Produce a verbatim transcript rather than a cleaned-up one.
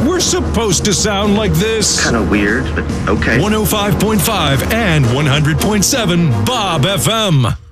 We're supposed to sound like this. Kind of weird, but okay. one oh five point five and one hundred point seven Bob F M.